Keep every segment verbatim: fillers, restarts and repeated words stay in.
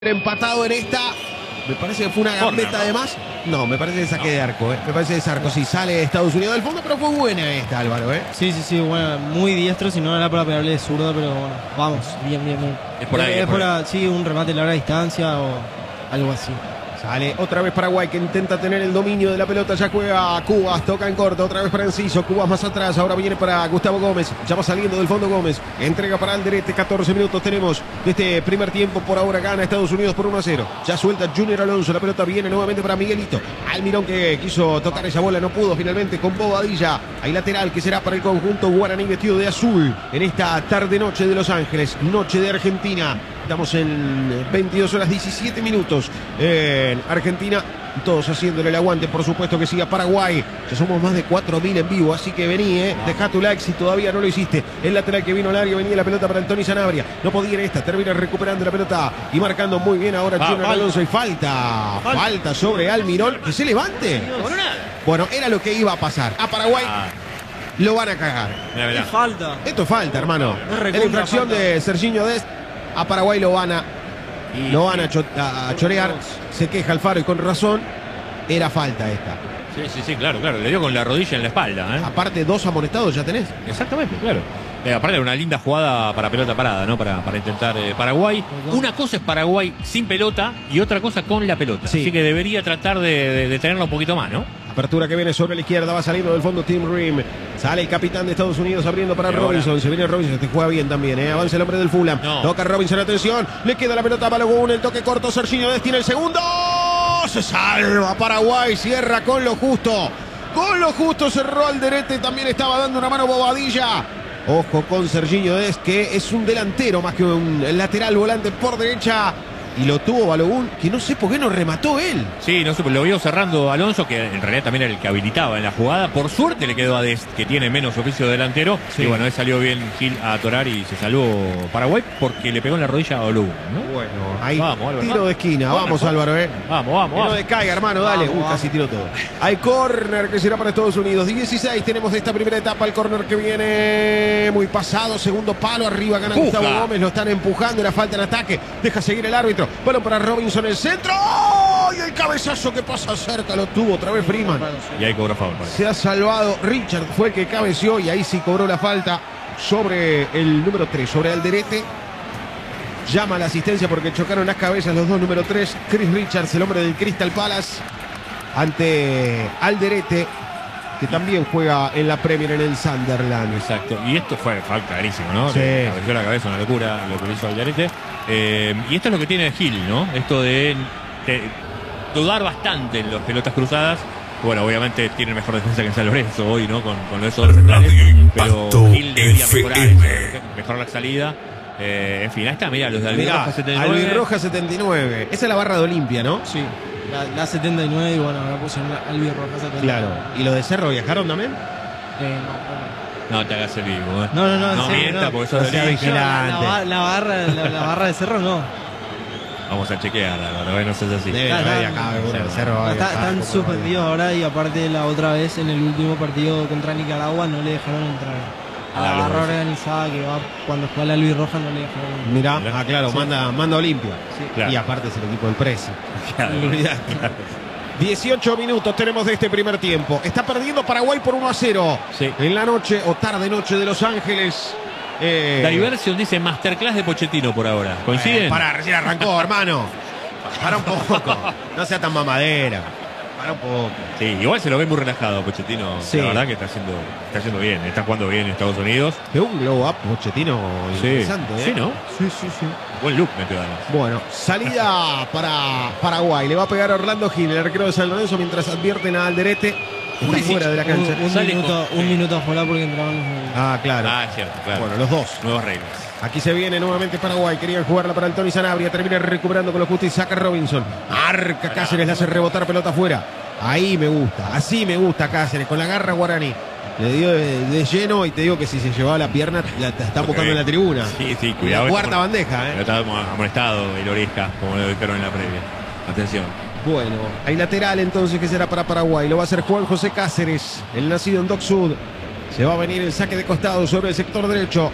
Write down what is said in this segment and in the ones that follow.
Empatado en esta. Me parece que fue una gambeta de más. No, me parece que saque no. de arco, ¿eh? Me parece que de arco. Sí, sale Estados Unidos del fondo, pero fue buena esta, Álvaro, ¿eh? Sí, sí, sí, bueno, muy diestro, si no era para pegarle de zurdo, pero bueno, vamos, bien, bien, bien. Es por ahí. Es, es por por ahí. Sí, un remate a larga distancia o algo así. Sale otra vez Paraguay, que intenta tener el dominio de la pelota. Ya juega Cubas, toca en corto. Otra vez para Enciso, Cubas más atrás. Ahora viene para Gustavo Gómez. Ya va saliendo del fondo Gómez. Entrega para Alderete. catorce minutos tenemos de este primer tiempo. Por ahora gana Estados Unidos por uno a cero. Ya suelta Junior Alonso. La pelota viene nuevamente para Miguelito. Almirón, que quiso tocar esa bola, no pudo finalmente con Bobadilla. Hay lateral que será para el conjunto guaraní vestido de azul en esta tarde-noche de Los Ángeles. Noche de Argentina. Estamos en veintidós horas diecisiete minutos en Argentina. Todos haciéndole el aguante, por supuesto que siga Paraguay. Ya somos más de cuatro mil en vivo, así que vení, eh. Deja tu like si todavía no lo hiciste. El lateral que vino al área, venía la pelota para el Tony Sanabria. No podía en esta, termina recuperando la pelota y marcando muy bien ahora Va, Junior falta. Alonso. Y falta, falta, falta sobre Almirón. Que se levante. Bueno, era lo que iba a pasar. A Paraguay Ah, lo van a cagar. mira, mira. Es falta. Esto es falta, hermano. Es recontra Es la infracción falta. de Serginho Dest. A Paraguay lo van a, Y- lo van a, cho- a chorear. Se queja Alfaro y con razón. Era falta esta. Sí, sí, sí, claro, claro. Le dio con la rodilla en la espalda, ¿eh? Aparte, dos amonestados ya tenés. Exactamente, claro. Eh, aparte era una linda jugada para pelota parada, ¿no? Para, para intentar eh, Paraguay. Una cosa es Paraguay sin pelota y otra cosa con la pelota. Sí. Así que debería tratar de, de, de tenerla un poquito más, ¿no? Apertura que viene sobre la izquierda, va saliendo del fondo Tim Rim. Sale el capitán de Estados Unidos abriendo para Y ahora- Robinson. Se viene Robinson, te juega bien también, ¿eh? Avanza el hombre del Fulham. No. Toca Robinson, atención. Le queda la pelota a Balogun, el toque corto. Serginho Dest tiene el segundo. Se salva Paraguay, cierra con lo justo. Con lo justo cerró Alderete. También estaba dando una mano Bobadilla. Ojo con Serginho Dest, que es un delantero más que un lateral volante por derecha. Y lo tuvo Balogun, que no sé por qué no remató él. Sí, no sé, lo vio cerrando Alonso, que en realidad también era el que habilitaba en la jugada. Por suerte le quedó a Dest, que tiene menos oficio de delantero. Sí. Y bueno, él salió bien Gil a atorar y se salvó Paraguay porque le pegó en la rodilla a Olu, ¿no? Bueno, ahí Vamos, Álvaro. tiro de esquina. Vamos, Vamos, vamos. Álvaro, ¿eh? Vamos, vamos, Que no vamos. descaiga, hermano, dale. Vamos, Uh, vamos. casi tiró todo. Hay córner que será para Estados Unidos. dieciséis tenemos de esta primera etapa. El córner que viene muy pasado. Segundo palo arriba. Gana Empuja. Gustavo Gómez. Lo están empujando. Era falta en ataque. Deja seguir el árbitro. Balón para Robinson, el centro. ¡Oh! Y el cabezazo que pasa cerca. Lo tuvo otra vez Freeman. Y ahí cobró foul. parece. Se ha salvado. Richard fue el que cabeció. Y ahí sí cobró la falta sobre el número tres. Sobre Alderete. Llama a la asistencia porque chocaron las cabezas los dos, número tres. Chris Richards, el hombre del Crystal Palace, ante Alderete, que también juega en la Premier en el Sunderland. Exacto. Y esto fue falta clarísimo, ¿no? Sí. Le cabeció la cabeza, una locura lo que le hizo Alderete. Eh, y esto es lo que tiene Gil, ¿no? Esto de, de dudar bastante en las pelotas cruzadas. Bueno, obviamente tiene mejor defensa que San Lorenzo hoy, ¿no? Con, con esos dos centrales. Pero Gil debería mejorar, eso, mejorar la salida. Eh, en fin, ahí está, mirá, los de Mirá, Albirroja setenta y nueve. Albirroja setenta y nueve. Esa es la barra de Olimpia, ¿no? Sí, la, la setenta y nueve y bueno, ahora pusieron la albirroja setenta y nueve. Claro. ¿Y los de Cerro viajaron también? Eh, no, No te hagas el vivo, ¿eh? no, no, no, en No serio, mienta, no. porque sos No de sea Olimpia. no. La, vigilante. la, la barra, la, la barra de cerro no. Vamos a chequear, la verdad, no sé si así. Debe Está- haber está- acá, alguno de está- Cerro va a Está- viajar, están como suspendidos ahora y aparte la otra vez en el último partido contra Nicaragua no le dejaron entrar. A Ah, la lo barra ves. organizada que va cuando juega la albirroja no le dejaron entrar. Mirá, Mirá. ah, claro, Sí. manda, manda Olimpia. Sí. Claro. Y aparte es el equipo del precio. Claro, Olvidate. claro. dieciocho minutos tenemos de este primer tiempo. Está perdiendo Paraguay por uno a cero. Sí. En la noche o tarde noche de Los Ángeles. Eh, Diversion dice Masterclass de Pochettino por ahora. ¿Coinciden? eh, pará, recién arrancó, hermano. Para un poco. No sea tan mamadera. Para un poco. Sí, igual se lo ve muy relajado Pochettino. Sí. La verdad que está haciendo, está haciendo bien. Está jugando bien en Estados Unidos. Pegó un glow up Pochettino interesante, ¿eh? Sí, ¿no? Sí, sí, sí. Buen look metió además. Bueno, salida para Paraguay. Le va a pegar a Orlando Gil, el arquero de San Lorenzo, mientras advierten a Alderete. Está Pulisic. fuera de la cancha. Un, un Sale minuto, con- un sí. minuto afuera porque entraban los goles. Ah, claro. Ah, es cierto, claro. Bueno, los dos. Nuevas reglas. Aquí se viene nuevamente Paraguay. Querían jugarla para el Tony Sanabria. Termina recuperando con lo justo y saca Robinson. Arca Cáceres, le hace rebotar pelota afuera. Ahí me gusta. Así me gusta Cáceres. Con la garra guaraní. Le dio de, de lleno y te digo que si se llevaba la pierna, la, la está buscando en la tribuna. Sí, sí, cuidado. La cuarta Está- bandeja, ¿eh? Está amonestado el Oreja, como lo dijeron en la previa. Atención. Bueno, hay lateral entonces que será para Paraguay. Lo va a hacer Juan José Cáceres, el nacido en Dock Sud. Se va a venir el saque de costado sobre el sector derecho.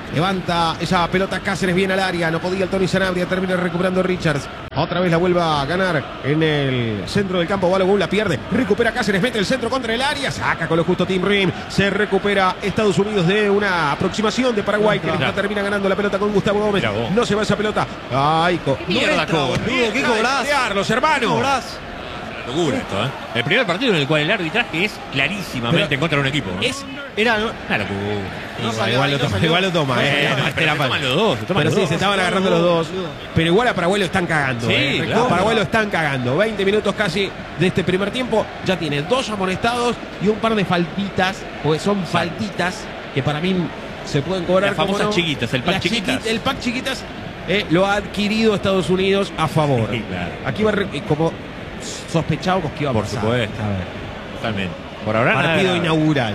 Levanta esa pelota Cáceres bien al área. No podía el Tony Sanabria. Termina recuperando Richards. Otra vez la vuelve a ganar en el centro del campo. Balogun la pierde. Recupera Cáceres. Mete el centro contra el área. Saca con lo justo Tim Rim. Se recupera Estados Unidos de una aproximación de Paraguay. Que claro. termina ganando la pelota con Gustavo Gómez. No se va esa pelota. Ay, co mierda, no ¿Qué ¿Qué cobrás? Los hermanos. Locura esto, ¿eh? El primer partido en el cual el arbitraje es clarísimamente Pero en contra de un equipo, ¿no? Es, era no, una locura. No igual, igual, lo toma, igual lo toma, eh. No, pero se toman los dos. Se toman pero los sí, dos. se estaban agarrando los dos. Pero igual a Paraguay lo están cagando. Sí, eh. claro. A Paraguay lo están cagando. veinte minutos casi de este primer tiempo. Ya tiene dos amonestados y un par de faltitas. Porque son faltitas que para mí se pueden cobrar. Las famosas no. chiquitas, el pack Las chiquitas. Chiquit, el pack chiquitas eh, lo ha adquirido Estados Unidos a favor. Sí, claro. Aquí va como sospechábamos que iba a Por pasar. supuesto. A ver. Totalmente. Por ahora Partido nada. inaugural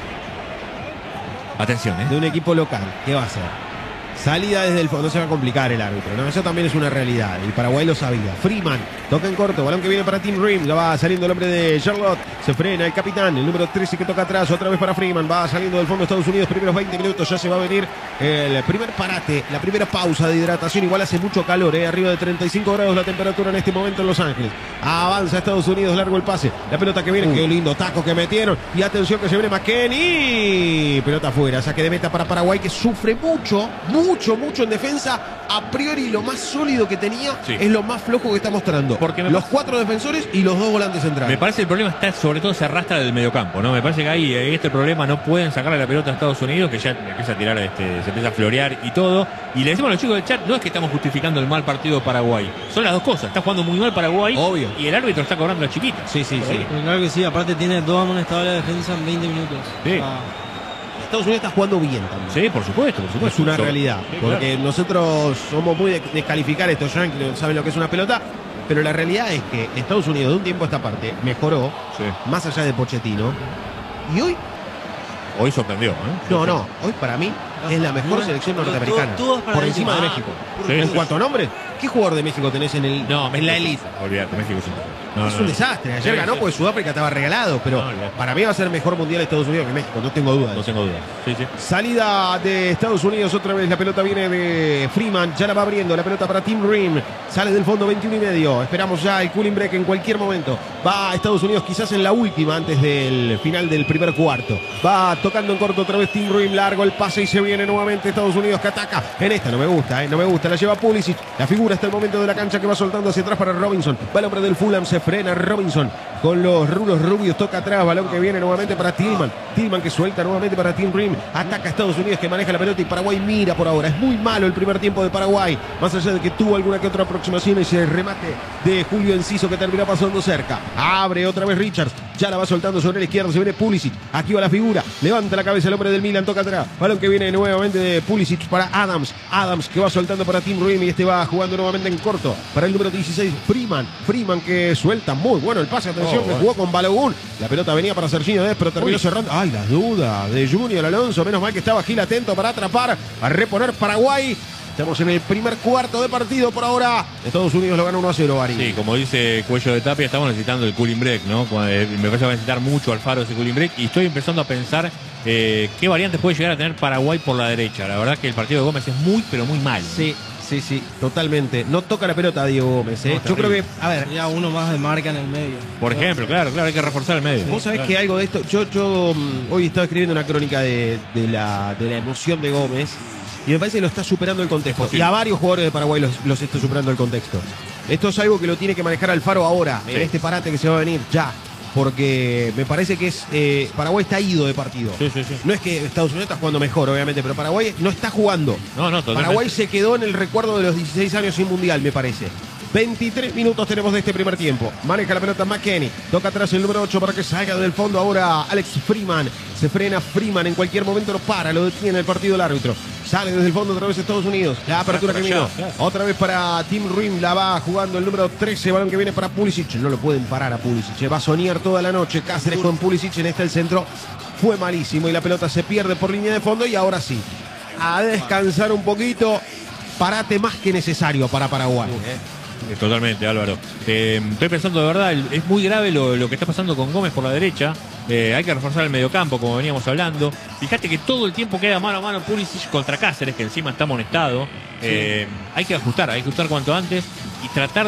Atención, ¿eh? de un equipo local. ¿Qué va a hacer? Salida desde el fondo, no se va a complicar el árbitro, ¿no? Eso también es una realidad. El Paraguay lo sabía. Freeman toca en corto, balón que viene para Tim Rim. Ya va saliendo el hombre de Charlotte. Se frena el capitán, el número trece que toca atrás. Otra vez para Freeman. Va saliendo del fondo de Estados Unidos. Primeros veinte minutos. Ya se va a venir el primer parate, la primera pausa de hidratación. Igual hace mucho calor, ¿eh? Arriba de treinta y cinco grados la temperatura en este momento en Los Ángeles. Avanza Estados Unidos, largo el pase. La pelota que viene, uh. qué lindo taco que metieron. Y atención que se viene McKennie. Pelota afuera, saque de meta para Paraguay que sufre mucho, mucho, mucho en defensa. A priori lo más sólido que tenía sí. es lo más flojo que está mostrando. Porque los cuatro defensores y los dos volantes centrales. Me parece que el problema está sobre todo se arrastra del mediocampo, ¿no? Me parece que ahí este problema no pueden sacarle la pelota a Estados Unidos, que ya empieza a tirar, este, se empieza a florear y todo. Y le decimos a los chicos del chat, no es que estamos justificando el mal partido de Paraguay. Son las dos cosas. Está jugando muy mal Paraguay. Obvio. Y el árbitro está cobrando la chiquita. Sí, sí, sí. Claro que sí. Aparte tiene dos amonestados de la defensa en veinte minutos. Sí. Ah. Estados Unidos está jugando bien también. Sí, por supuesto, por supuesto. Es una realidad. Sí, porque claro. nosotros somos muy de descalificar estos yankees, saben lo que es una pelota. Pero la realidad es que Estados Unidos de un tiempo a esta parte mejoró, sí. más allá de Pochettino. Y hoy... Hoy sorprendió, ¿eh? No, no. Hoy para mí es la mejor selección norteamericana. Por encima de México. Sí, en sí, cuanto a nombre, ¿qué jugador de México tenés en, el, no, en la elite? Olvídate, México sí. No, es no, un no. desastre. Ayer sí, ganó sí. porque Sudáfrica estaba regalado, pero no, no. para mí va a ser mejor mundial Estados Unidos que México, no tengo dudas. No tengo dudas. Sí, sí. Salida de Estados Unidos otra vez, la pelota viene de Freeman, ya la va abriendo, la pelota para Tim Rim, sale del fondo veintiuno y medio, esperamos ya el cooling break en cualquier momento. Va a Estados Unidos quizás en la última antes del final del primer cuarto. Va tocando en corto otra vez Tim Rim, largo el pase y se viene nuevamente Estados Unidos que ataca. En esta no me gusta, ¿eh? no me gusta, la lleva Pulisic, la figura hasta el momento de la cancha que va soltando hacia atrás para Robinson. Va el hombre del Fulham, se frena Robinson con los rulos rubios, toca atrás, balón que viene nuevamente para Tillman. Tillman que suelta nuevamente para Tim Rim, ataca a Estados Unidos que maneja la pelota y Paraguay mira por ahora. Es muy malo el primer tiempo de Paraguay, más allá de que tuvo alguna que otra aproximación y ese remate de Julio Enciso que termina pasando cerca. Abre otra vez Richards, ya la va soltando sobre la izquierda, se viene Pulisic, aquí va la figura, levanta la cabeza el hombre del Milan, toca atrás, balón que viene nuevamente de Pulisic para Adams, Adams que va soltando para Tim Rim y este va jugando nuevamente en corto para el número dieciséis, Freeman, Freeman que suelta, muy bueno el pase, atención, oh, que bueno. jugó con Balogun, la pelota venía para Serginho Dez, pero terminó Uy. cerrando, ay las dudas de Junior Alonso, menos mal que estaba Gil atento para atrapar, a reponer Paraguay. Estamos en el primer cuarto de partido por ahora. Estados Unidos lo gana uno a cero, Bari. Sí, como dice Cuello de Tapia, estamos necesitando el cooling break, ¿no? Me parece que va a necesitar mucho Alfaro ese cooling break y estoy empezando a pensar eh, qué variantes puede llegar a tener Paraguay por la derecha. La verdad que el partido de Gómez es muy, pero muy mal. Sí, sí, sí, totalmente. No toca la pelota a Diego Gómez, ¿eh? No, yo creo que, a ver... Ya uno más de marca en el medio. Por ejemplo, claro, claro, hay que reforzar el medio. Vos sabés claro. que algo de esto... Yo, yo um, hoy estaba escribiendo una crónica de, de, la, de la emoción de Gómez y me parece que lo está superando el contexto. Sí. Y a varios jugadores de Paraguay los, los está superando el contexto. Esto es algo que lo tiene que manejar Alfaro ahora, sí. en este parate que se va a venir ya. Porque me parece que es eh, Paraguay está ido de partido. Sí, sí, sí. No es que Estados Unidos está jugando mejor, obviamente, pero Paraguay no está jugando. No, no, totalmente. Paraguay se quedó en el recuerdo de los dieciséis años sin mundial, me parece. veintitrés minutos tenemos de este primer tiempo. Maneja la pelota McKennie. Toca atrás el número ocho para que salga del fondo ahora Alex Freeman. Se frena Freeman. En cualquier momento lo para. Lo detiene el partido el árbitro. Sale desde el fondo otra vez Estados Unidos. La apertura que vino. Otra vez para Tim Rim. La va jugando el número trece. Balón que viene para Pulisic. No lo pueden parar a Pulisic. Va a soñar toda la noche. Cáceres con Pulisic. En este el centro fue malísimo. Y la pelota se pierde por línea de fondo. Y ahora sí. A descansar un poquito. Parate más que necesario para Paraguay. Eh, Totalmente, Álvaro. Eh, estoy pensando de verdad, el- es muy grave lo, lo que está pasando con Gómez por la derecha. Eh, hay que reforzar el mediocampo, como veníamos hablando. Fíjate que todo el tiempo queda mano a mano Pulisic contra Cáceres, que encima está amonestado. Eh, hay que ajustar, hay que ajustar cuanto antes y tratar